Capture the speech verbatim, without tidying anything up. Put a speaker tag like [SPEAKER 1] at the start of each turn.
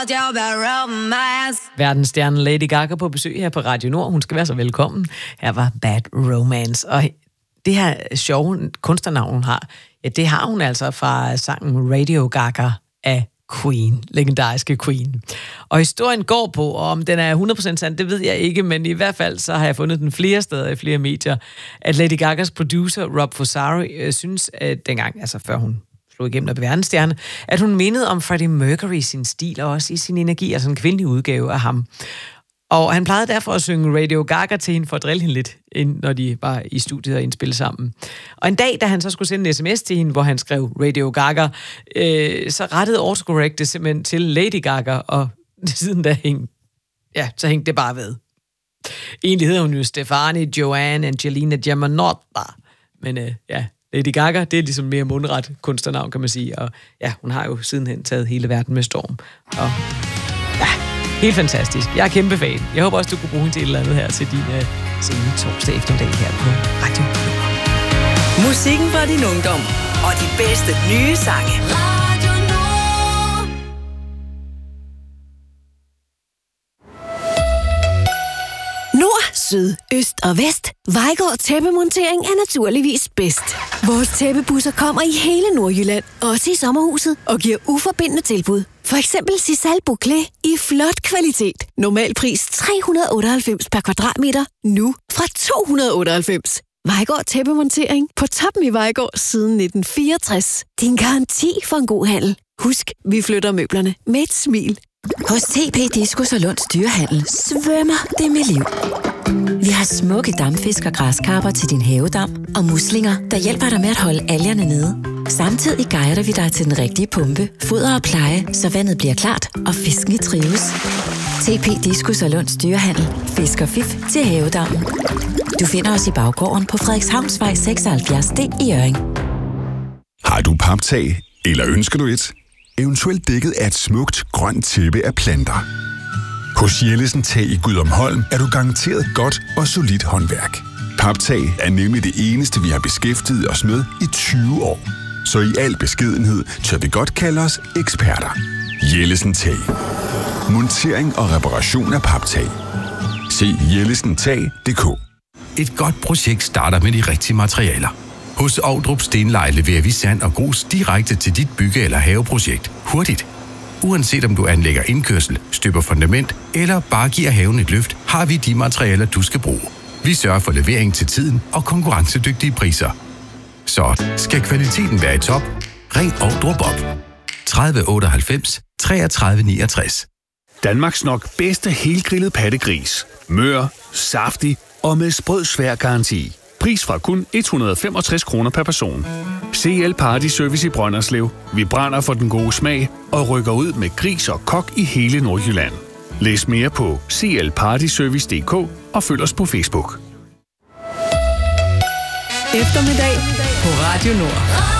[SPEAKER 1] Verdensstjernen Lady Gaga på besøg her på Radio Nord. Hun skal være så velkommen. Her var Bad Romance. Og det her sjove kunstnernavn, hun har, ja, det har hun altså fra sangen Radio Gaga af Queen, legendariske Queen. Og historien går på, og om den er hundrede procent sand, det ved jeg ikke, men i hvert fald så har jeg fundet den flere steder i flere medier, at Lady Gagas producer Rob Fosari øh, synes, at dengang, altså før hun slog igennem at blive verdensstjerne, at hun mindede om Freddie Mercury i sin stil og også i sin energi, altså en kvindelig udgave af ham. Og han plejede derfor at synge Radio Gaga til hende for at drille hende lidt, når de var i studiet og indspille sammen. Og en dag, da han så skulle sende en sms til hende, hvor han skrev Radio Gaga, øh, så rettede autocorrect det simpelthen til Lady Gaga, og siden da hængte, ja, så hængte det bare ved. Egentlig hedder hun jo Stefani Joanne Angelina Giamanotta, men øh, ja, Lady Gaga, det er ligesom mere mundret kunstnernavn, kan man sige, og ja, hun har jo sidenhen taget hele verden med storm. Og ja, helt fantastisk. Jeg er kæmpe fan. Jeg håber også, du kunne bruge hende til et eller andet her til din uh, sene torsdag eftermiddag her på Radio Nord.
[SPEAKER 2] Musikken fra din ungdom og de bedste nye sange. Radio Nord. Nord, syd, øst og vest. Vejgaard Tæppemontering er naturligvis bedst. Vores tæppebusser kommer i hele Nordjylland, også i sommerhuset, og giver uforbindende tilbud. For eksempel Sisal Bouclé i flot kvalitet. Normal pris tre hundrede og otteoghalvfems per kvadratmeter. Nu fra to hundrede og otteoghalvfems. Vejgaard Tæppemontering på toppen i Vejgaard siden nitten fireogtres. Din garanti for en god handel. Husk, vi flytter møblerne med et smil.
[SPEAKER 3] Hos T P Diskus og Lunds Dyrehandel svømmer det med liv. Vi har smukke damfisk og græskarper til din havedam og muslinger, der hjælper dig med at holde algerne nede. Samtidig guider vi dig til den rigtige pumpe, foder og pleje, så vandet bliver klart og fisken trives. T P Diskus og Lunds Dyrehandel. Fisk og fif til havedammen. Du finder os i baggården på Frederikshavnsvej seksoghalvfjerds D i Hjørring.
[SPEAKER 4] Har du paptag, eller ønsker du et? Eventuelt dækket af et smukt, grønt tæppe af planter. Hos Jellesen Tag i Gudumholm er du garanteret godt og solidt håndværk. Paptag er nemlig det eneste, vi har beskæftiget os med i tyve år. Så i al beskedenhed tør vi godt kalde os eksperter. Jellesen Tag. Montering og reparation af paptag. Se jellesen tag punktum d k.
[SPEAKER 5] Et godt projekt starter med de rigtige materialer. Hos Ovdrup Stenleje leverer vi sand og grus direkte til dit bygge- eller haveprojekt. Hurtigt. Uanset om du anlægger indkørsel, støber fundament eller bare giver haven et løft, har vi de materialer, du skal bruge. Vi sørger for levering til tiden og konkurrencedygtige priser. Så skal kvaliteten være i top, ring Ovdrup op. tredive otteoghalvfems treogtredive niogtres.
[SPEAKER 6] Danmarks nok bedste helgrillet pattegris. Mør, saftig og med sprød svær garanti. Pris fra kun et hundrede og femogtres kroner per person. C L Party Service i Brønderslev. Vi brænder for den gode smag og rykker ud med gris og kok i hele Nordjylland. Læs mere på c l party service punktum d k og følg os på Facebook.
[SPEAKER 2] Eftermiddag på Radio Nord.